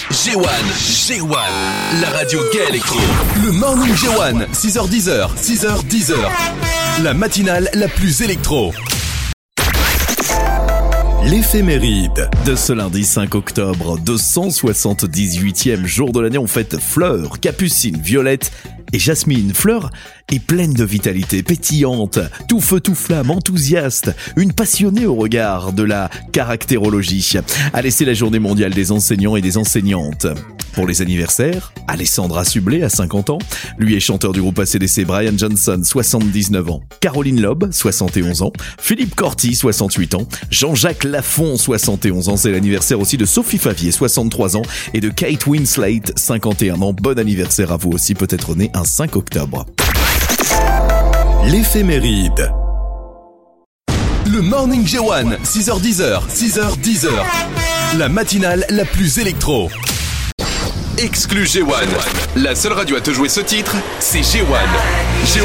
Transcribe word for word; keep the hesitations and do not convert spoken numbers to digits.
G un, G un, la radio gay électro. Le Morning G un, six heures dix, six heures dix. La matinale la plus électro. L'éphéméride de ce lundi cinq octobre, deux cent soixante-dix-huitième jour de l'année, on fête Fleur, Capucine, Violette et Jasmine. Fleur est pleine de vitalité, pétillante, tout feu tout flamme, enthousiaste, une passionnée au regard de la caractérologie. Allez, c'est la journée mondiale des enseignants et des enseignantes. Pour les anniversaires, Alessandra Sublet a cinquante ans, lui est chanteur du groupe A C D C. Brian Johnson, soixante-dix-neuf ans, Caroline Loeb, soixante et onze ans, Philippe Corti, soixante-huit ans, Jean-Jacques Lafont, soixante et onze ans, c'est l'anniversaire aussi de Sophie Favier, soixante-trois ans, et de Kate Winslet, cinquante et un ans. Bon anniversaire à vous aussi, peut-être né un cinq octobre. L'éphéméride. Le Morning G un, six heures dix, six heures dix. La matinale la plus électro. Exclu G un. La seule radio à te jouer ce titre, c'est G un. G un.